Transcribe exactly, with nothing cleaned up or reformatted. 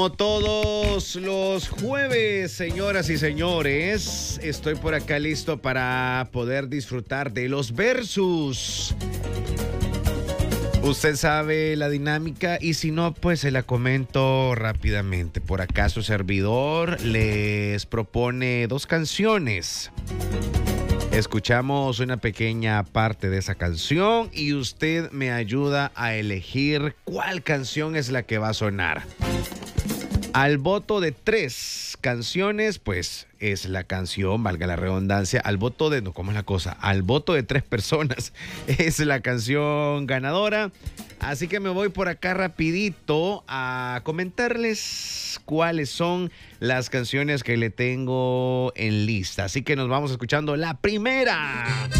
Como todos los jueves, señoras y señores, estoy por acá listo para poder disfrutar de los versus. Usted sabe la dinámica y si no, pues se la comento rápidamente. Por acá su servidor les propone dos canciones. Escuchamos una pequeña parte de esa canción y usted me ayuda a elegir cuál canción es la que va a sonar. Al voto de tres canciones, pues es la canción, valga la redundancia, al voto de, no, ¿cómo es la cosa? Al voto de tres personas es la canción ganadora. Así que me voy por acá rapidito a comentarles cuáles son las canciones que le tengo en lista. Así que nos vamos escuchando la primera.